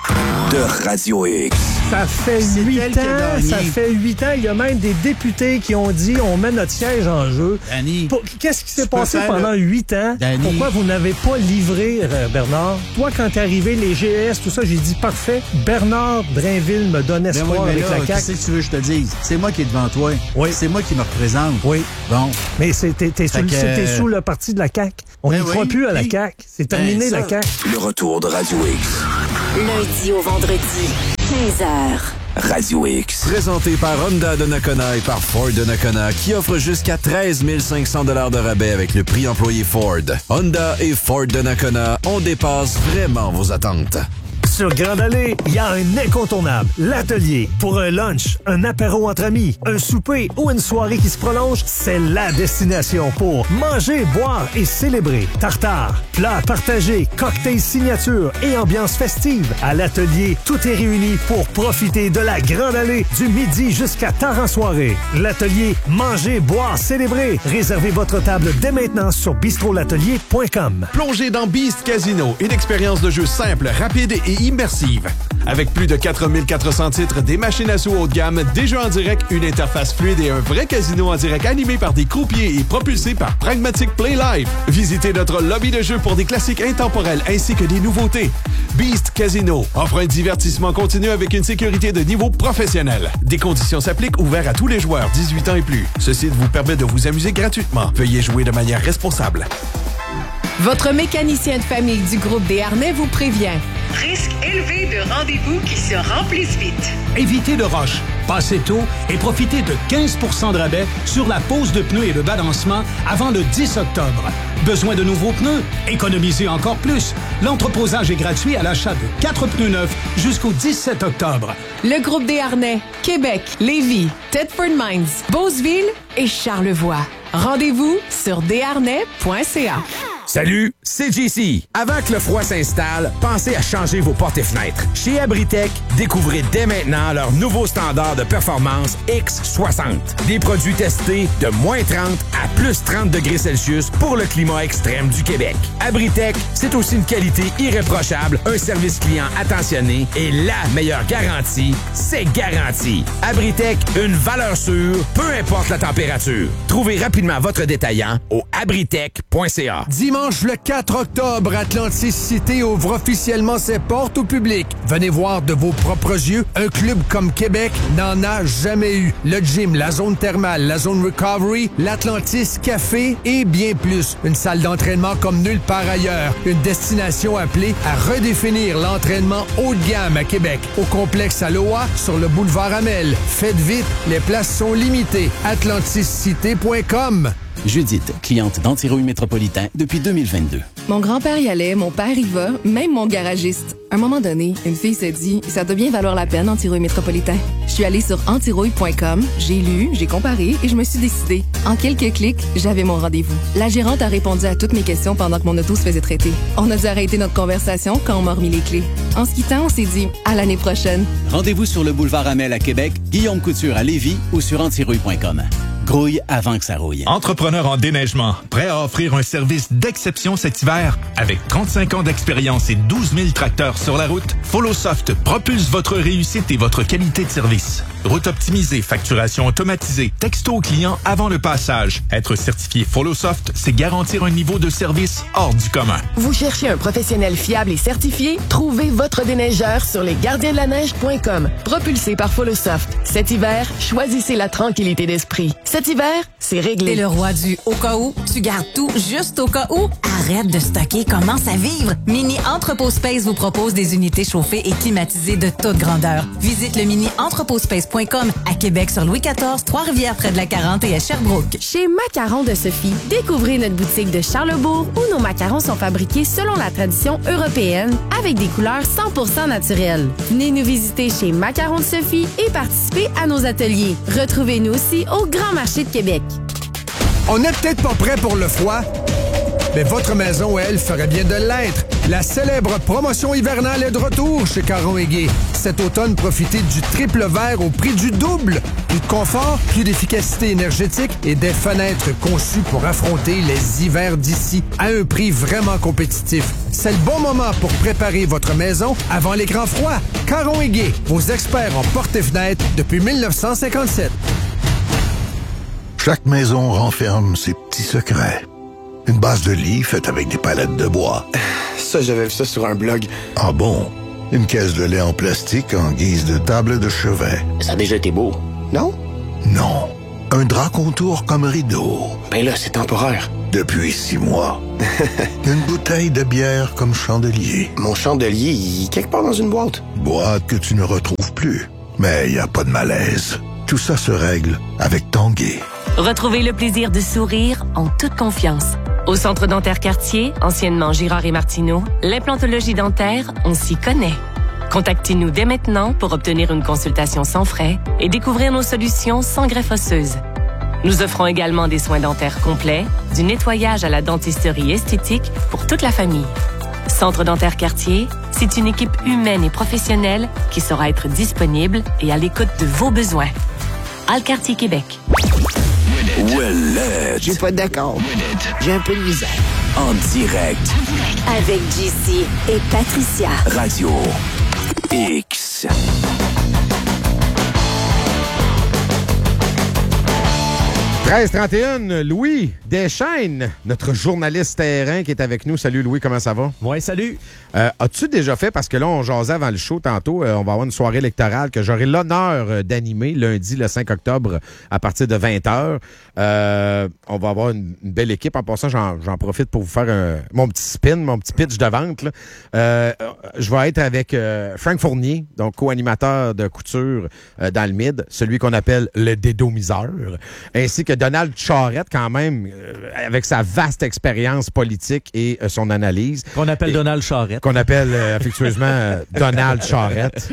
de Radio X. Ça fait 8 ans. Il y a même des députés qui ont dit on met notre siège en jeu. Danny, qu'est-ce qui s'est passé pendant 8 ans? Danny. Pourquoi vous n'avez pas livré, Bernard? Toi, quand t'es arrivé, les GES, tout ça, j'ai dit parfait. Bernard Drainville me donne espoir avec la CAQ. Qu'est-ce que tu veux que je te dise? C'est moi qui est devant toi. Oui. C'est moi qui me représente. Oui. Bon. Mais t'es sous le parti de la CAQ. On n'y croit plus à la CAQ. C'est terminé, la CAQ. Le retour de Radio X. Lundi au vendredi, 15h. Radio X. Présenté par Honda de Nakona et par Ford de Nakona, qui offre jusqu'à 13 500 $ de rabais avec le prix employé Ford. Honda et Ford de Nakona, on dépasse vraiment vos attentes. Sur Grande Allée, il y a un incontournable, l'Atelier. Pour un lunch, un apéro entre amis, un souper ou une soirée qui se prolonge, c'est la destination pour manger, boire et célébrer. Tartare, plats partagés, cocktails signature et ambiance festive. À l'Atelier, tout est réuni pour profiter de la Grande Allée du midi jusqu'à tard en soirée. L'Atelier, manger, boire, célébrer. Réservez votre table dès maintenant sur bistrolatelier.com. Plongez dans Beast Casino, une expérience de jeu simple, rapide et immersive. Avec plus de 4400 titres, des machines à sous haut de gamme, des jeux en direct, une interface fluide et un vrai casino en direct animé par des croupiers et propulsé par Pragmatic Play Live. Visitez notre lobby de jeux pour des classiques intemporels ainsi que des nouveautés. Beast Casino offre un divertissement continu avec une sécurité de niveau professionnel. Des conditions s'appliquent, ouverts à tous les joueurs 18 ans et plus. Ce site vous permet de vous amuser gratuitement. Veuillez jouer de manière responsable. Votre mécanicien de famille du groupe Desharnais vous prévient. Risque élevé de rendez-vous qui se remplissent vite. Évitez le rush, passez tôt et profitez de 15 % de rabais sur la pose de pneus et le balancement avant le 10 octobre. Besoin de nouveaux pneus? Économisez encore plus. L'entreposage est gratuit à l'achat de 4 pneus neufs jusqu'au 17 octobre. Le groupe Desharnais, Québec, Lévis, Thetford Mines, Beauceville et Charlevoix. Rendez-vous sur desharnais.ca. Salut, c'est JC. Avant que le froid s'installe, pensez à changer vos portes et fenêtres. Chez Abritech, découvrez dès maintenant leur nouveau standard de performance X60. Des produits testés de moins 30 à plus 30 degrés Celsius pour le climat extrême du Québec. Abritech, c'est aussi une qualité irréprochable, un service client attentionné et la meilleure garantie, c'est garanti. Abritech, une valeur sûre, peu importe la température. Trouvez rapidement votre détaillant au abritech.ca. Dimanche le 4 octobre, Atlantis Cité ouvre officiellement ses portes au public. Venez voir de vos propres yeux, un club comme Québec n'en a jamais eu. Le gym, la zone thermale, la zone recovery, l'Atlantis Café et bien plus. Une salle d'entraînement comme nulle part ailleurs. Une destination appelée à redéfinir l'entraînement haut de gamme à Québec. Au complexe Aloha, sur le boulevard Amel. Faites vite, les places sont limitées. AtlantisCité.com. Judith, cliente d'Antirouille Métropolitain depuis 2022. Mon grand-père y allait, mon père y va, même mon garagiste. À un moment donné, une fille s'est dit « Ça doit bien valoir la peine, Antirouille Métropolitain ». Je suis allée sur antirouille.com, j'ai lu, j'ai comparé et je me suis décidée. En quelques clics, j'avais mon rendez-vous. La gérante a répondu à toutes mes questions pendant que mon auto se faisait traiter. On a dû arrêter notre conversation quand on m'a remis les clés. En se quittant, on s'est dit « À l'année prochaine ». Rendez-vous sur le boulevard Amel à Québec, Guillaume Couture à Lévis ou sur antirouille.com. Grouille avant que ça rouille. Entrepreneur en déneigement, prêt à offrir un service d'exception cet hiver? Avec 35 ans d'expérience et 12 000 tracteurs sur la route, FollowSoft propulse votre réussite et votre qualité de service. Route optimisée, facturation automatisée, texto au client avant le passage. Être certifié FollowSoft, c'est garantir un niveau de service hors du commun. Vous cherchez un professionnel fiable et certifié? Trouvez votre déneigeur sur lesgardiensdelaneige.com. Propulsé par FollowSoft. Cet hiver, choisissez la tranquillité d'esprit. Cet hiver, c'est réglé. T'es le roi du au cas où. Tu gardes tout juste au cas où. Arrête de stocker, commence à vivre. Mini Entrepôt Space vous propose des unités chauffées et climatisées de toute grandeur. Visite le mini entrepotspace.com à Québec sur Louis XIV, Trois-Rivières près de la 40 et à Sherbrooke. Chez Macarons de Sophie, découvrez notre boutique de Charlebourg où nos macarons sont fabriqués selon la tradition européenne avec des couleurs 100% naturelles. Venez nous visiter chez Macarons de Sophie et participez à nos ateliers. Retrouvez-nous aussi au Grand Marché de Québec. On n'est peut-être pas prêt pour le froid, mais votre maison, elle, ferait bien de l'être. La célèbre promotion hivernale est de retour chez Caron & Gay. Cet automne, profitez du triple vert au prix du double. Plus de confort, plus d'efficacité énergétique et des fenêtres conçues pour affronter les hivers d'ici à un prix vraiment compétitif. C'est le bon moment pour préparer votre maison avant les grands froids. Caron & Gay, vos experts en portes et fenêtres depuis 1957. Chaque maison renferme ses petits secrets. Une base de lit faite avec des palettes de bois. Ça, j'avais vu ça sur un blog. Ah bon? Une caisse de lait en plastique en guise de table de chevet. Ça a déjà été beau, non? Non. Un drap contour comme rideau. Ben là, c'est temporaire. Depuis 6 mois. Une bouteille de bière comme chandelier. Mon chandelier, il est quelque part dans une boîte. Boîte que tu ne retrouves plus. Mais il n'y a pas de malaise. Tout ça se règle avec Tanguay. Retrouvez le plaisir de sourire en toute confiance. Au Centre dentaire Cartier, anciennement Girard et Martineau, l'implantologie dentaire, on s'y connaît. Contactez-nous dès maintenant pour obtenir une consultation sans frais et découvrir nos solutions sans greffe osseuse. Nous offrons également des soins dentaires complets, du nettoyage à la dentisterie esthétique pour toute la famille. Centre dentaire Cartier, c'est une équipe humaine et professionnelle qui saura être disponible et à l'écoute de vos besoins. Alcartier Québec. Ouellet. Je suis pas d'accord. J'ai un peu de misère. En direct. Avec JC et Patricia. Radio X. « 13h31, Louis Deschaines, notre journaliste terrain qui est avec nous. Salut Louis, comment ça va? Oui, salut. As-tu déjà fait, parce que là, on jasait avant le show tantôt, on va avoir une soirée électorale que j'aurai l'honneur d'animer lundi, le 5 octobre, à partir de 20h. On va avoir une belle équipe. En passant, j'en profite pour vous faire mon petit spin, mon petit pitch de vente. Là. Je vais être avec Frank Fournier, donc co-animateur de couture dans le Mid, celui qu'on appelle le dédomiseur, ainsi que Donald Charette, quand même, avec sa vaste expérience politique et son analyse. Qu'on appelle Donald Charette. Qu'on appelle affectueusement Donald Charette.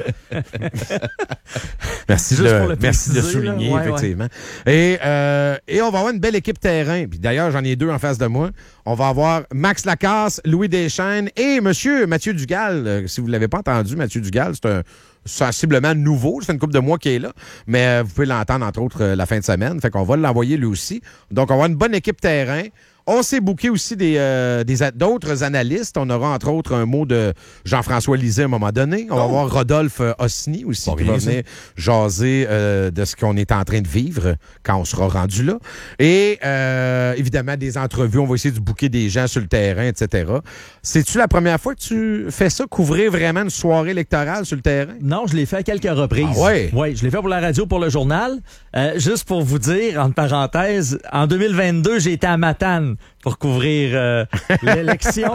Merci de souligner, ouais, effectivement. Ouais. Et on va avoir une belle équipe terrain. Puis d'ailleurs, j'en ai deux en face de moi. On va avoir Max Lacasse, Louis Deschaines et Monsieur Mathieu Dugal. Si vous ne l'avez pas entendu, Mathieu Dugal, c'est un sensiblement nouveau. Ça fait une couple de mois qu'il est là. Mais vous pouvez l'entendre, entre autres, la fin de semaine. Fait qu'on va l'envoyer lui aussi. Donc, on va avoir une bonne équipe terrain. On s'est booké aussi d'autres analystes. On aura, entre autres, un mot de Jean-François Lisée à un moment donné. On va voir Rodolphe Osni aussi, qui va venir jaser de ce qu'on est en train de vivre quand on sera rendu là. Et évidemment, des entrevues. On va essayer de booker des gens sur le terrain, etc. C'est-tu la première fois que tu fais ça, couvrir vraiment une soirée électorale sur le terrain? Non, je l'ai fait à quelques reprises. Ah ouais? Oui, je l'ai fait pour la radio, pour le journal. Juste pour vous dire, entre parenthèses, en 2022, j'ai été à Matane pour couvrir l'élection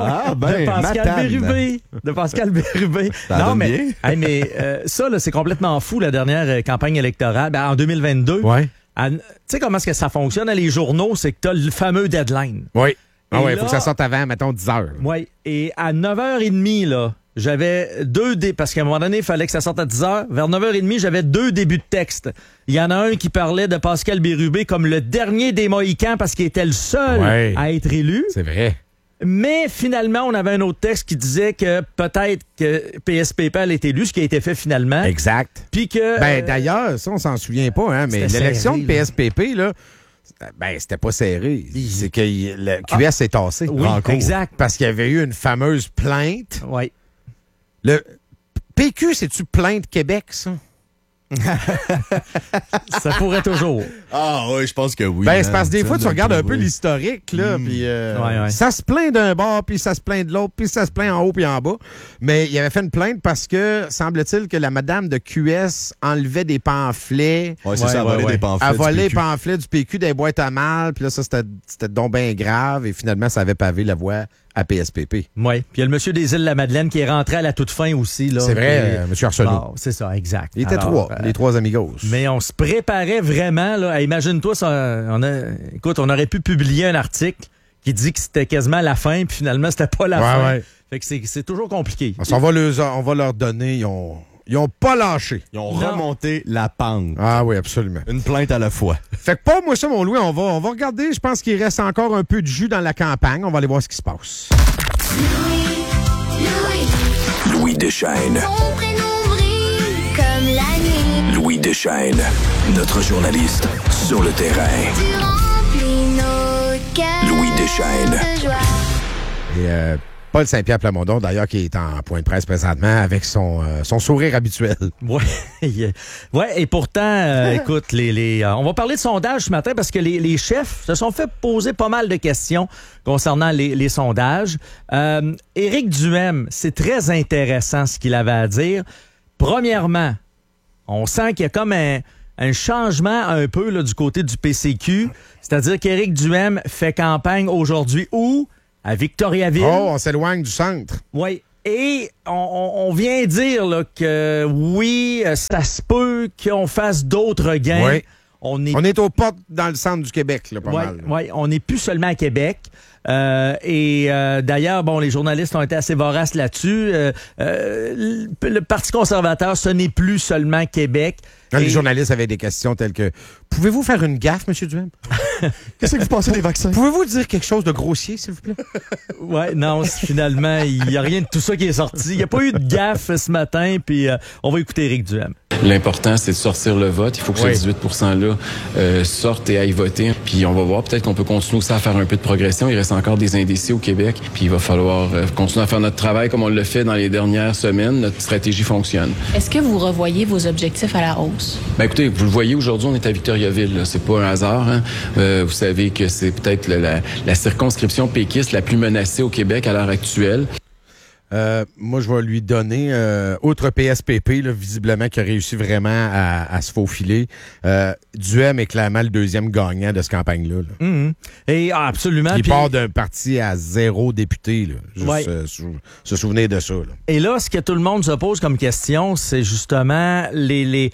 de Pascal Bérubé. Non, mais, ça, là, c'est complètement fou, la dernière campagne électorale. En 2022, tu sais comment est-ce que ça fonctionne? Les journaux, c'est que tu as le fameux deadline. Oui. Ah oui, il faut que ça sorte avant, mettons, 10 heures. Oui. Et à 9h30, là, j'avais parce qu'à un moment donné, il fallait que ça sorte à 10 heures. Vers 9h30, j'avais 2 débuts de texte. Il y en a un qui parlait de Pascal Bérubé comme le dernier des Mohicans parce qu'il était le seul à être élu. C'est vrai. Mais finalement, on avait un autre texte qui disait que peut-être que PSPP allait être élu, ce qui a été fait finalement. Exact. Puis que... d'ailleurs, ça, on s'en souvient pas, hein, mais l'élection de PSPP, là, c'était pas serré. C'est que le QS s'est tassé. Oui, exact. Parce qu'il y avait eu une fameuse plainte. Oui. Le PQ, c'est-tu plainte Québec, ça? Ça pourrait toujours. Ah oui, je pense que oui. C'est parce que des fois, tu regardes un peu l'historique, là, puis ça se plaint d'un bord, puis ça se plaint de l'autre, puis ça se plaint en haut puis en bas. Mais il avait fait une plainte parce que, semble-t-il, que la madame de QS enlevait des pamphlets. Oui, c'est ça, elle volait des pamphlets. Elle volait les pamphlets du PQ des boîtes à mal, puis là, ça, c'était donc bien grave, et finalement, ça avait pavé la voie à PSPP. Oui. Puis il y a le monsieur des Îles-de-la-Madeleine qui est rentré à la toute fin aussi. Là. C'est vrai, monsieur Arsenault. Bon, c'est ça, exact. Il était les trois amigos. Mais on se préparait vraiment. Là, imagine-toi, on aurait pu publier un article qui dit que c'était quasiment la fin, puis finalement, c'était pas la fin. Ouais. Fait que c'est toujours compliqué. On va leur donner... Ils ont pas lâché. Ils ont remonté la pente. Ah oui, absolument. Une plainte à la fois. Fait que pas moi ça, mon Louis. On va regarder. Je pense qu'il reste encore un peu de jus dans la campagne. On va aller voir ce qui se passe. Louis Deschaines. Son prénom brille comme la nuit. Louis Deschaines, notre journaliste sur le terrain. Tu remplis nos cœurs Louis Deschaines. de joie. Et Paul Saint-Pierre Plamondon, d'ailleurs, qui est en point de presse présentement avec son sourire habituel. Oui, et pourtant, écoute, on va parler de sondage ce matin parce que les chefs se sont fait poser pas mal de questions concernant les sondages. Éric Duhem, c'est très intéressant ce qu'il avait à dire. Premièrement, on sent qu'il y a comme un changement un peu là, du côté du PCQ, c'est-à-dire qu'Éric Duhem fait campagne aujourd'hui où? À Victoriaville. Oh, on s'éloigne du centre. Oui. Et on vient dire là, que oui, ça se peut qu'on fasse d'autres gains. Oui. On est aux portes dans le centre du Québec, là, pas mal. Oui, on n'est plus seulement à Québec. D'ailleurs, bon, les journalistes ont été assez voraces là-dessus. Le Parti conservateur, ce n'est plus seulement Québec. Les journalistes avaient des questions telles que « Pouvez-vous faire une gaffe, M. Duhem? Qu'est-ce que vous pensez des vaccins? Pouvez-vous dire quelque chose de grossier, s'il vous plaît? » Ouais, non, finalement, il n'y a rien de tout ça qui est sorti. Il n'y a pas eu de gaffe ce matin, puis on va écouter Éric Duhem. L'important, c'est de sortir le vote. Il faut que ce 18 %-là sorte et aille voter. Puis on va voir, peut-être qu'on peut continuer aussi à faire un peu de progression. Il reste encore des indécis au Québec. Puis il va falloir continuer à faire notre travail comme on l'a fait dans les dernières semaines. Notre stratégie fonctionne. Est-ce que vous revoyez vos objectifs à la hausse? Ben écoutez, vous le voyez, aujourd'hui, on est à Victoriaville. Là. C'est pas un hasard. Hein? Vous savez que c'est peut-être la circonscription péquiste la plus menacée au Québec à l'heure actuelle. Moi, je vais lui donner, outre PSPP, là, visiblement, qui a réussi vraiment à se faufiler, Duhem est clairement le deuxième gagnant de cette campagne-là. Là. Mm-hmm. Et absolument. Il part d'un parti à 0 député. Là. Juste se souvenir de ça. Là. Et là, ce que tout le monde se pose comme question, c'est justement les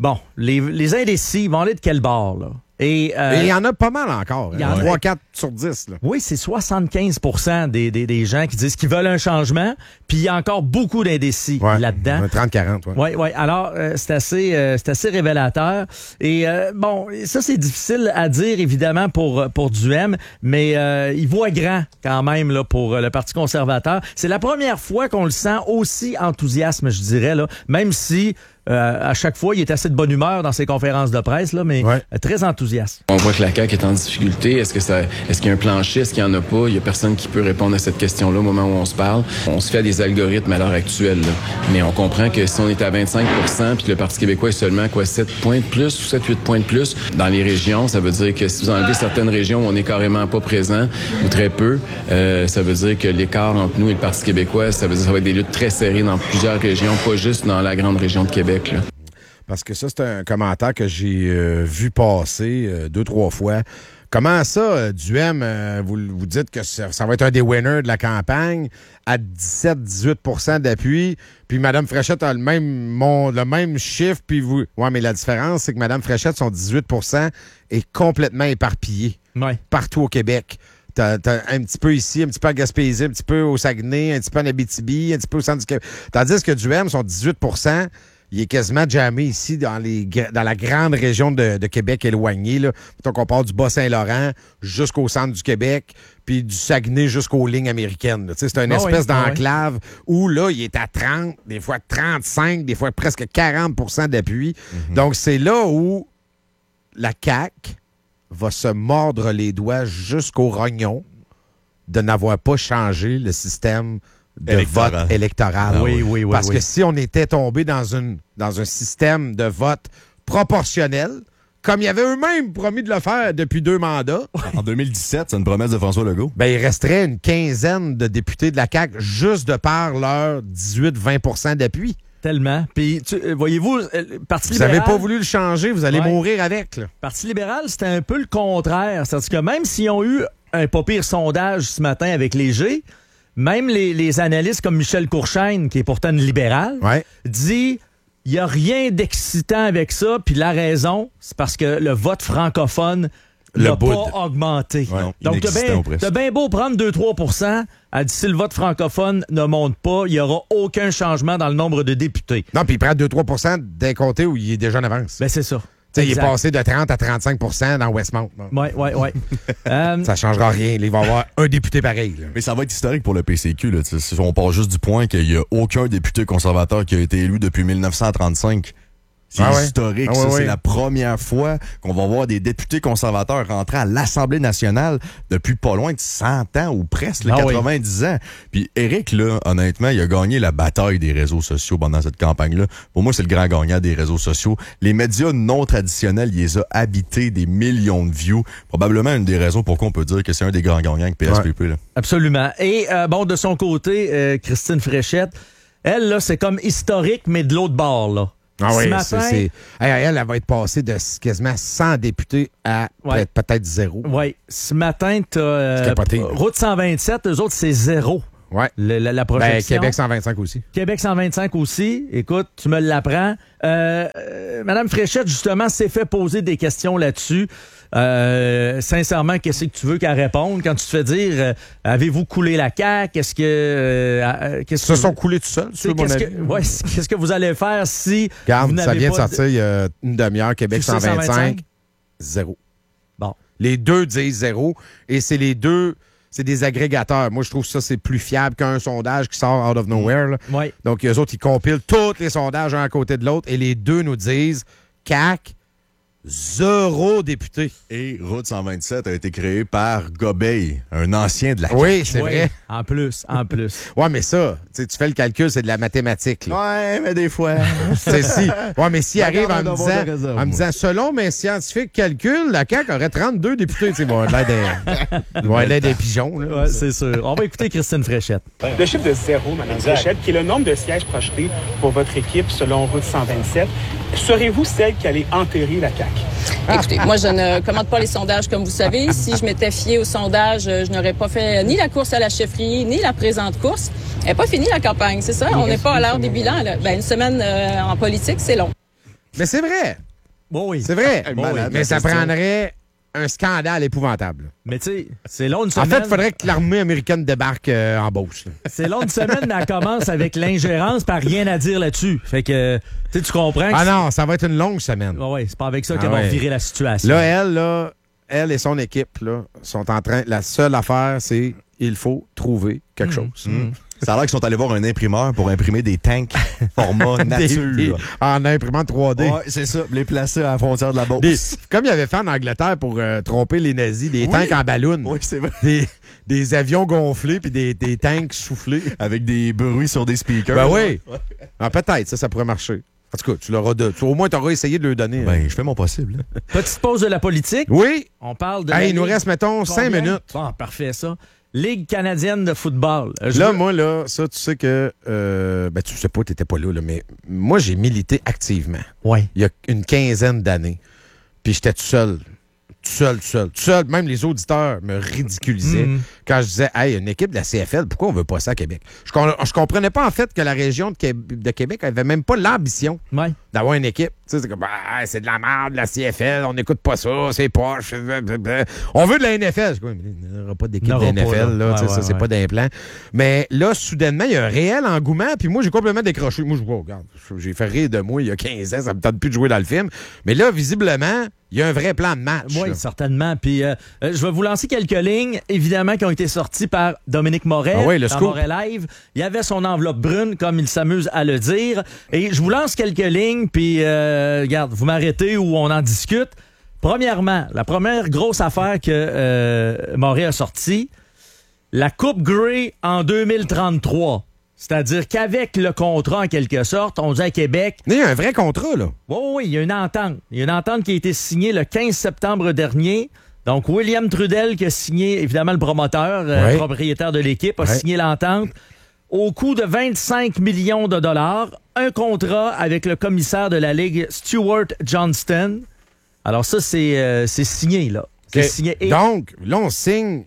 indécis vont aller de quel bord, là? Et il y en a pas mal encore. 3-4 sur 10. Là. Oui, c'est 75 % des gens qui disent qu'ils veulent un changement, puis il y a encore beaucoup d'indécis là-dedans. 30-40, Oui. Alors, c'est assez révélateur. Et bon, ça, c'est difficile à dire, évidemment, pour Duhem, mais il voit grand quand même là, pour le Parti conservateur. C'est la première fois qu'on le sent aussi enthousiaste, je dirais, là, même si... à chaque fois, il est assez de bonne humeur dans ses conférences de presse, là, mais très enthousiaste. On voit que la CAQ est en difficulté. Est-ce qu'il y a un plancher? Est-ce qu'il n'y en a pas? Il n'y a personne qui peut répondre à cette question-là au moment où on se parle. On se fait à des algorithmes à l'heure actuelle. Là. Mais on comprend que si on est à 25 % puis que le Parti québécois est seulement 7 points de plus ou 7-8 points de plus dans les régions, ça veut dire que si vous enlevez certaines régions où on n'est carrément pas présent ou très peu, ça veut dire que l'écart entre nous et le Parti québécois, ça veut dire que ça va être des luttes très serrées dans plusieurs régions, pas juste dans la grande région de Québec. Là. Parce que ça, c'est un commentaire que j'ai vu passer 2-3 fois. Comment ça, Duhem, vous dites que ça va être un des winners de la campagne à 17-18 % d'appui, puis Mme Fréchette a le même chiffre, puis vous... Ouais, mais la différence, c'est que Mme Fréchette, son 18 % est complètement éparpillé partout au Québec. T'as un petit peu ici, un petit peu à Gaspésie, un petit peu au Saguenay, un petit peu en Abitibi, un petit peu au centre du Québec. Tandis que Duhem, son 18 %, il est quasiment jammé ici dans la grande région de Québec éloignée. Là. Mettons qu'on part du Bas-Saint-Laurent jusqu'au centre du Québec, puis du Saguenay jusqu'aux lignes américaines. C'est une espèce d'enclave où là, il est à 30, des fois 35, des fois presque 40 % d'appui. Mm-hmm. Donc, c'est là où la CAQ va se mordre les doigts jusqu'au rognon de n'avoir pas changé le système de vote électoral. Oui. Parce que si on était tombé dans un système de vote proportionnel, comme ils avaient eux-mêmes promis de le faire depuis 2 mandats. En 2017, c'est une promesse de François Legault. Ben, il resterait une quinzaine de députés de la CAQ juste de par leur 18-20 % d'appui. Tellement. Puis, voyez-vous, le Parti libéral... libéral... Vous n'avez pas voulu le changer, vous allez mourir avec. Le Parti libéral, c'était un peu le contraire. C'est-à-dire que même s'ils ont eu un pas pire sondage ce matin avec Léger, même les analystes comme Michel Courchaine, qui est pourtant une libérale, dit il n'y a rien d'excitant avec ça. Puis la raison, c'est parce que le vote francophone n'a pas augmenté. Ouais, donc, t'as bien beau prendre 2-3 %, elle dit si le vote francophone ne monte pas, il n'y aura aucun changement dans le nombre de députés. Non, puis il prend 2-3 % d'un comté où il est déjà en avance. Ben, c'est ça. Il est passé de 30 à 35 % dans Westmount. Oui. Ça ne changera rien. Il va y avoir un député pareil. Là. Mais ça va être historique pour le PCQ. Là. On part juste du point qu'il n'y a aucun député conservateur qui a été élu depuis 1935. C'est historique. C'est la première fois qu'on va voir des députés conservateurs rentrer à l'Assemblée nationale depuis pas loin de 100 ans ou presque 90 ans. Puis Éric, là, honnêtement, il a gagné la bataille des réseaux sociaux pendant cette campagne-là. Pour moi, c'est le grand gagnant des réseaux sociaux. Les médias non traditionnels, il les a habités des millions de views. Probablement une des raisons pourquoi on peut dire que c'est un des grands gagnants avec PSPP. Là. Absolument. Et bon, de son côté, Christine Fréchette, elle, là, c'est comme historique, mais de l'autre bord, là. Ah oui, elle va être passée de quasiment 100 députés à peut-être 0. Oui. Ce matin, tu as Route 127, eux autres, c'est 0. Ouais. La projection. Québec 125 aussi. Québec 125 aussi. Écoute, tu me l'apprends. Madame Fréchette, justement, s'est fait poser des questions là-dessus. Sincèrement, qu'est-ce que tu veux qu'elle réponde quand tu te fais dire avez-vous coulé la CAQ? Est-ce que se sont coulés tout seuls, qu'est-ce que vous allez faire si Regarde, vous n'avez ça vient pas de sortir il y a une demi-heure, Québec 125, 0. Bon. Les deux disent 0 et c'est les deux, c'est des agrégateurs. Moi, je trouve que ça, c'est plus fiable qu'un sondage qui sort out of nowhere. Là. Oui. Donc, eux autres, ils compilent tous les sondages un à côté de l'autre et les deux nous disent CAQ, 0 député. Et Route 127 a été créé par Gobeil, un ancien de la CAQ. Oui, c'est vrai. En plus. Ouais, mais ça, tu sais, tu fais le calcul, c'est de la mathématique. Là. Ouais, mais des fois. C'est si. Ouais, mais s'il arrive en me disant, selon mes scientifiques calculs, la CAQ aurait 32 députés. Tu sais, bon, il va l'air des pigeons. Ouais, c'est sûr. On va écouter Christine Fréchette. Le chiffre de 0, Mme Fréchette, qui est le nombre de sièges projetés pour votre équipe selon Route 127, serez-vous celle qui allait enterrer la CAQ? Écoutez, moi, je ne commente pas les sondages, comme vous savez. Si je m'étais fiée aux sondages, je n'aurais pas fait ni la course à la chefferie, ni la présente course. Elle n'est pas finie, la campagne, c'est ça? On n'est pas à l'heure des bilans. Là. Ben, une semaine en politique, c'est long. Mais c'est vrai. Bon, oui. C'est vrai. Mais ça prendrait un scandale épouvantable. Mais tu sais, c'est long une semaine. En fait, il faudrait que l'armée américaine débarque en Beauce. C'est long une semaine, mais elle commence avec l'ingérence, pas rien à dire là-dessus. Fait que, tu comprends. Ah non, ça va être une longue semaine. Oui, c'est pas avec ça qu'elle va virer la situation. Là, elle et son équipe là, sont en train. La seule affaire, c'est il faut trouver quelque chose. Ça a l'air qu'ils sont allés voir un imprimeur pour imprimer des tanks format nature. En imprimante 3D. Ouais, c'est ça. Les placer à la frontière de la Beauce. Comme il avait fait en Angleterre pour tromper les nazis, des tanks en ballon. Oui, c'est vrai. Des avions gonflés puis des tanks soufflés. Avec des bruits sur des speakers. Ben oui. Ah, peut-être, ça pourrait marcher. En tout cas, au moins, tu auras essayé de le donner. Ben, je fais mon possible. Petite pause de la politique. Oui. On parle de. Il nous reste, mettons, 5 minutes. Bon, parfait, ça. Ligue canadienne de football. Moi, ça, tu sais que... tu sais pas, t'étais pas là, mais moi, j'ai milité activement. Oui. Il y a une quinzaine d'années. Puis j'étais tout seul. Tout seul. Même les auditeurs me ridiculisaient quand je disais, hey, une équipe de la CFL, pourquoi on veut pas ça à Québec? Je comprenais pas, en fait, que la région de Québec avait même pas l'ambition d'avoir une équipe. Tu sais, c'est comme, c'est de la merde, la CFL, on n'écoute pas ça, c'est poche. On veut de la NFL. Il n'y aura pas d'équipe de la NFL, là, c'est pas d'implant. Mais là, soudainement, il y a un réel engouement, puis moi, j'ai complètement décroché. Moi, regarde, j'ai fait rire de moi il y a 15 ans, ça me tente plus de jouer dans le film. Mais là, visiblement, il y a un vrai plan de match. Oui, certainement. Puis je vais vous lancer quelques lignes, évidemment, qui ont été sorties par Dominique Moret dans Moret Live. Il y avait son enveloppe brune, comme il s'amuse à le dire. Et je vous lance quelques lignes, puis regarde, vous m'arrêtez ou on en discute. Premièrement, la première grosse affaire que Moret a sortie, la Coupe Grey en 2033. C'est-à-dire qu'avec le contrat, en quelque sorte, on dit à Québec... Il y a un vrai contrat, là. Oui, il y a une entente. Il y a une entente qui a été signée le 15 septembre dernier. Donc, William Trudel, qui a signé, évidemment, le promoteur, propriétaire de l'équipe, a signé l'entente au coût de 25 millions de dollars. Un contrat avec le commissaire de la Ligue, Stuart Johnston. Alors ça, c'est signé, là. C'est signé. Donc, là, on signe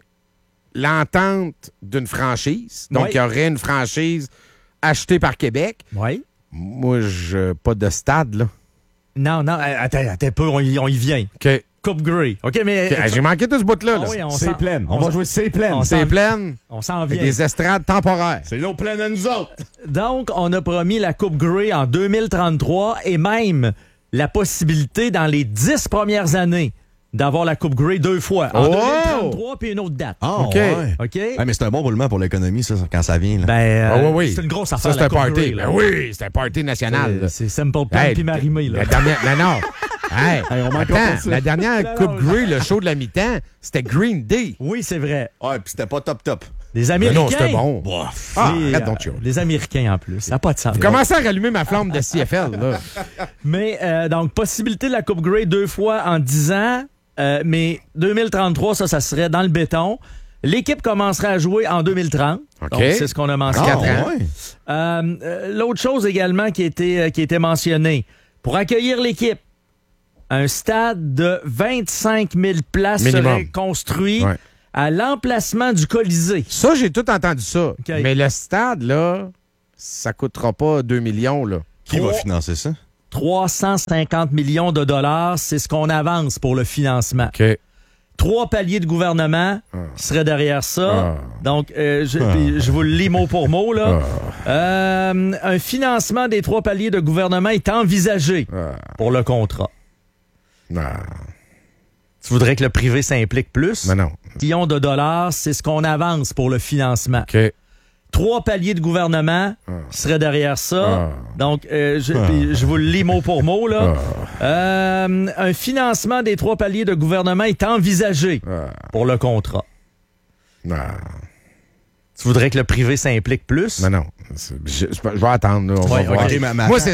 l'entente d'une franchise. Donc, il y aurait une franchise achetée par Québec. Oui. Moi, pas de stade, là. Non, attends un peu, on y vient. OK. Coupe Grey. OK, mais... J'ai manqué tout ce bout-là. Ah oui, c'est pleine. On va jouer c'est pleine. C'est pleine. On s'en vient. Des estrades temporaires. C'est l'eau pleine à nous autres. Donc, on a promis la Coupe Grey en 2033 et même la possibilité dans les 10 premières années d'avoir la Coupe Grey 2 fois. En 2033 puis une autre date. OK. Mais c'est un bon roulement pour l'économie, ça, quand ça vient. Là. Oui. C'est une grosse affaire. Ça, c'est un party. Grey, oui, c'est un party national. C'est Simple Plan puis Marimé. La dernière... non. La dernière Coupe Grey, le show de la mi-temps, c'était Green Day. Oui, c'est vrai. Ouais, puis c'était pas top. Les Américains. Non, c'était bon. Arrête donc, les Américains, en plus. Ça n'a pas de sens. Vous commencez à rallumer ma flamme de CFL, là. Mais, donc, possibilité de la Coupe Grey 2 fois en 10 ans. Mais 2033, ça serait dans le béton. L'équipe commencerait à jouer en 2030. Okay. Donc, c'est ce qu'on a mentionné. 4 ans. L'autre chose également qui était mentionnée, pour accueillir l'équipe, un stade de 25 000 places serait construit à l'emplacement du Colisée. Ça, j'ai tout entendu ça. Okay. Mais le stade, là, ça coûtera pas 2 millions, là. Qui va financer ça? 350 millions de dollars, c'est ce qu'on avance pour le financement. OK. 3 paliers de gouvernement qui seraient derrière ça. Donc, je vous le lis mot pour mot, là. Un financement des 3 paliers de gouvernement est envisagé pour le contrat. Tu voudrais que le privé s'implique plus? Mais non. Millions de dollars, c'est ce qu'on avance pour le financement. OK. 3 paliers de gouvernement qui seraient derrière ça. Donc, je vous le lis mot pour mot, là. Un financement des 3 paliers de gouvernement est envisagé pour le contrat. Tu voudrais que le privé s'implique plus? Mais non. Je vais attendre. Là. On va voir. Okay. Moi, c'est